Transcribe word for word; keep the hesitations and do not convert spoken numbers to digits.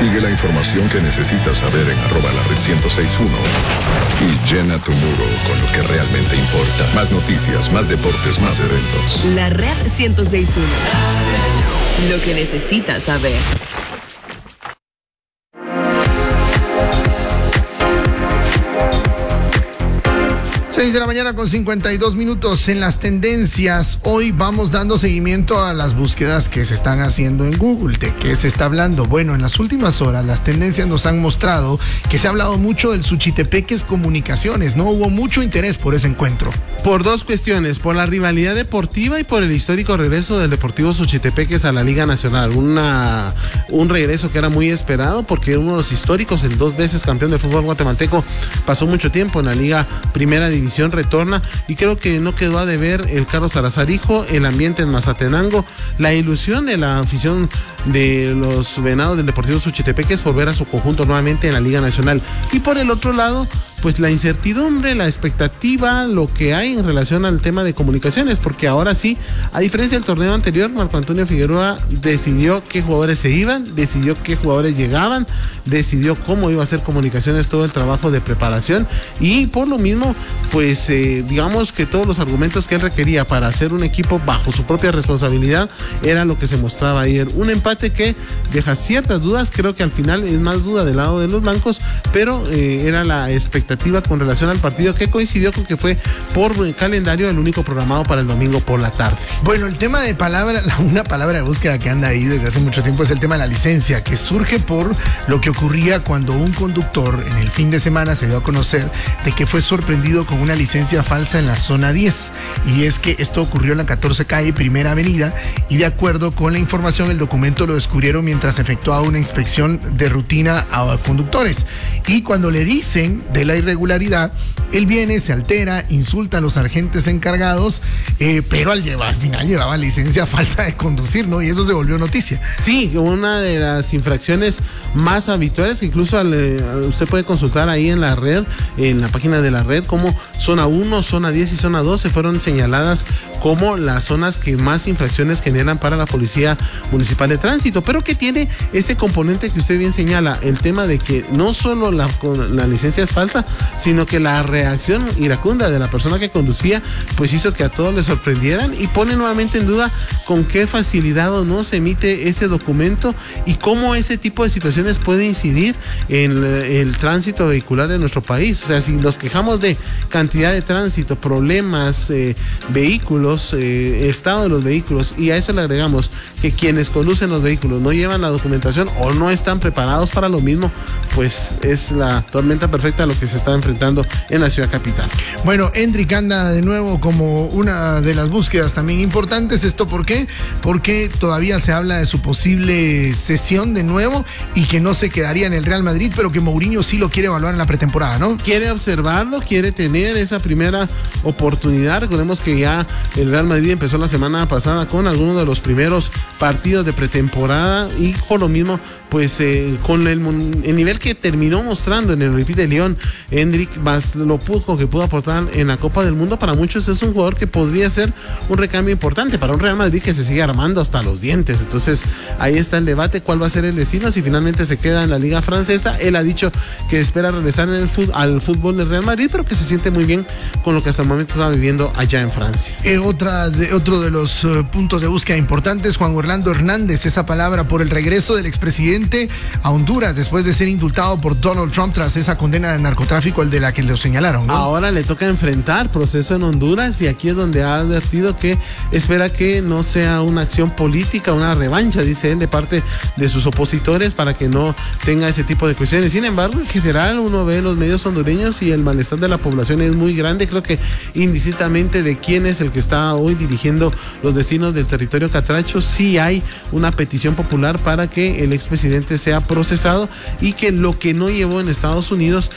Sigue la información que necesitas saber en arroba la red ciento seis punto uno y llena tu muro con lo que realmente importa. Más noticias, más deportes, más eventos. La red ciento seis punto uno. Lo que necesitas saber. seis de la mañana con cincuenta y dos minutos en las tendencias. Hoy vamos dando seguimiento a las búsquedas que se están haciendo en Google. ¿De qué se está hablando? Bueno, en las últimas horas las tendencias nos han mostrado que se ha hablado mucho del Suchitepeques Comunicaciones. No hubo mucho interés por ese encuentro. Por dos cuestiones, por la rivalidad deportiva y por el histórico regreso del Deportivo Suchitepeques a la Liga Nacional. Una, un regreso que era muy esperado porque uno de los históricos, el dos veces campeón de fútbol guatemalteco, pasó mucho tiempo en la Liga Primera División, retorna y creo que no quedó a deber el Carlos Salazar hijo, el ambiente en Mazatenango, la ilusión de la afición de los Venados del Deportivo Suchitepeques por ver a su conjunto nuevamente en la Liga Nacional. Y por el otro lado, pues la incertidumbre, la expectativa, lo que hay en relación al tema de comunicaciones, porque ahora sí, a diferencia del torneo anterior, Marco Antonio Figueroa decidió qué jugadores se iban, decidió qué jugadores llegaban, decidió cómo iba a hacer comunicaciones, todo el trabajo de preparación, y por lo mismo, pues eh, digamos que todos los argumentos que él requería para hacer un equipo bajo su propia responsabilidad era lo que se mostraba ayer. Un empate que deja ciertas dudas, creo que al final es más duda del lado de los blancos, pero eh, era la expectativa con relación al partido que coincidió con que fue por calendario el único programado para el domingo por la tarde. Bueno, el tema de palabra, una palabra de búsqueda que anda ahí desde hace mucho tiempo es el tema de la licencia, que surge por lo que ocurría cuando un conductor en el fin de semana se dio a conocer de que fue sorprendido con una licencia falsa en la zona diez, y es que esto ocurrió en la catorce calle Primera Avenida, y de acuerdo con la información el documento lo descubrieron mientras efectuaba una inspección de rutina a conductores, y cuando le dicen de la irregularidad, él viene, se altera, insulta a los agentes encargados, eh, pero al, llevar, al final llevaba licencia falsa de conducir, ¿no? Y eso se volvió noticia. Sí, una de las infracciones más habituales, que incluso al, usted puede consultar ahí en la red, en la página de la red, como zona uno, zona diez y zona doce fueron señaladas como las zonas que más infracciones generan para la Policía Municipal de Tránsito, pero que tiene este componente que usted bien señala, el tema de que no solo la, la licencia es falsa, sino que la reacción iracunda de la persona que conducía pues hizo que a todos les sorprendieran y pone nuevamente en duda con qué facilidad o no se emite este documento y cómo ese tipo de situaciones puede incidir en el, el tránsito vehicular de nuestro país. O sea, si nos quejamos de cantidad de tránsito, problemas, eh, vehículos, eh, estado de los vehículos, y a eso le agregamos que quienes conducen los vehículos no llevan la documentación o no están preparados para lo mismo, pues es la tormenta perfecta a lo que se está enfrentando en la ciudad capital. Bueno, Hendrik anda de nuevo como una de las búsquedas también importantes. ¿Esto por qué? Porque todavía se habla de su posible cesión de nuevo y que no se quedaría en el Real Madrid, pero que Mourinho sí lo quiere evaluar en la pretemporada, ¿no? Quiere observarlo, quiere tener esa primera oportunidad. Recordemos que ya el Real Madrid empezó la semana pasada con algunos de los primeros partidos de pretemporada y por lo mismo, pues eh, con el, el nivel que terminó mostrando en el Olympique de Lyon, Hendrik, más lo poco que pudo aportar en la Copa del Mundo, para muchos es un jugador que podría ser un recambio importante para un Real Madrid que se sigue armando hasta los dientes. Entonces ahí está el debate, cuál va a ser el destino, si finalmente se queda en la Liga Francesa. Él ha dicho que espera regresar en el fútbol, al fútbol del Real Madrid, pero que se siente muy bien con lo que hasta el momento está viviendo allá en Francia. Eh, otra de, otro de los uh, puntos de búsqueda importantes, Juan Orlando Hernández, esa palabra por el regreso del expresidente a Honduras después de ser indultado por Donald Trump tras esa condena de narcotráfico al de la que lo señalaron, ¿no? Ahora le toca enfrentar proceso en Honduras y aquí es donde ha advertido que espera que no sea una acción política, una revancha, dice él, de parte de sus opositores para que no tenga ese tipo de cuestiones. Sin embargo, en general uno ve los medios hondureños y el malestar de la población es muy grande. Creo que indistintamente de quién es el que está hoy dirigiendo los destinos del territorio catracho, sí hay una petición popular para que el expresidente sea procesado y que lo que no llevó en Estados Unidos